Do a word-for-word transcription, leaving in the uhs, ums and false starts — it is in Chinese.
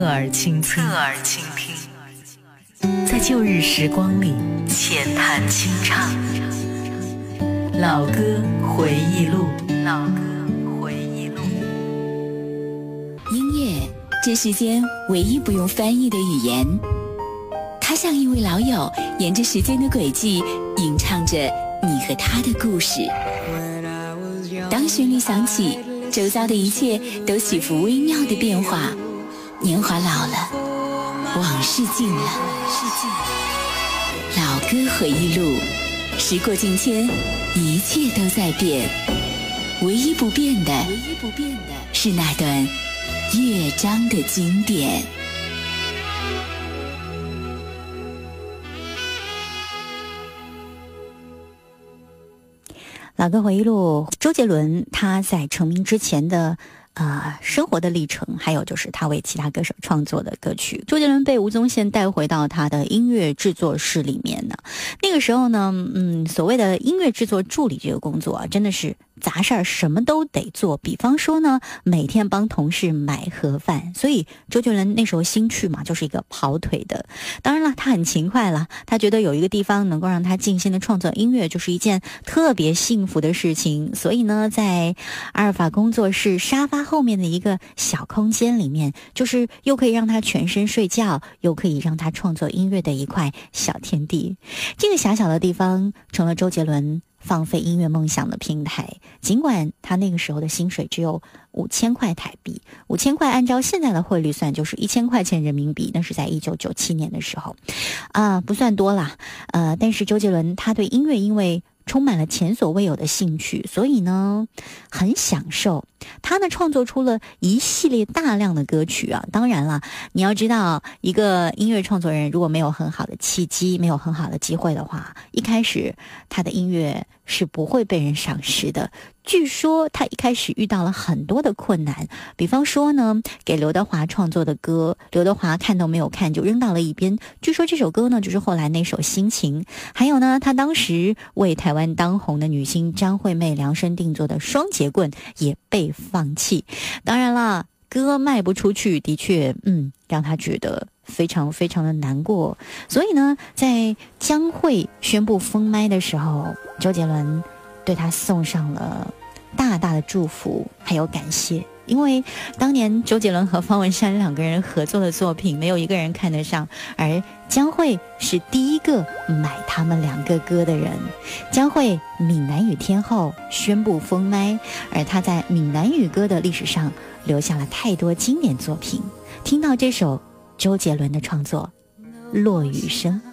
侧耳倾听，侧耳倾听，在旧日时光里浅谈清唱，老歌回忆录，老歌回忆录。 音乐，这世间唯一不用翻译的语言，它像一位老友，沿着时间的轨迹，吟唱着你和他的故事。当旋律响起，周遭的一切都起伏微妙的变化。年华老了，往事尽了，老歌回忆录，时过境迁，一切都在变，唯一不变的，唯一不变的是那段乐章的经典。 老歌回忆录，周杰伦他在成名之前的呃，生活的历程，还有就是他为其他歌手创作的歌曲。周杰伦被吴宗宪带回到他的音乐制作室里面呢。那个时候呢，嗯，所谓的音乐制作助理这个工作啊，真的是杂事儿，什么都得做。比方说呢，每天帮同事买盒饭。所以周杰伦那时候兴趣嘛，就是一个跑腿的。当然了，他很勤快了，他觉得有一个地方能够让他静心的创作音乐，就是一件特别幸福的事情。所以呢，在阿尔法工作室沙发后面的一个小空间里面，就是又可以让他全身睡觉，又可以让他创作音乐的一块小天地。这个狭小的地方成了周杰伦放飞音乐梦想的平台。尽管他那个时候的薪水只有五千块台币，五千块按照现在的汇率算就是一千块钱人民币，那是在一九九七年的时候，啊、呃，不算多啦。呃，但是周杰伦他对音乐因为充满了前所未有的兴趣，所以呢很享受。他呢创作出了一系列大量的歌曲啊。当然了，你要知道，一个音乐创作人如果没有很好的契机，没有很好的机会的话，一开始他的音乐是不会被人赏识的。据说他一开始遇到了很多的困难，比方说呢，给刘德华创作的歌，刘德华看都没有看就扔到了一边。据说这首歌呢，就是后来那首《心情》。还有呢，他当时为台湾当红的女星张惠妹量身定做的《双截棍》也被放弃。当然啦，歌卖不出去，的确，嗯，让他觉得非常非常的难过。所以呢，在江蕙宣布封麦的时候，周杰伦对他送上了大大的祝福还有感谢。因为当年周杰伦和方文山两个人合作的作品没有一个人看得上，而江蕙是第一个买他们两个歌的人。江蕙闽南语天后宣布封麦，而她在闽南语歌的历史上留下了太多经典作品。听到这首周杰伦的创作《落雨声》。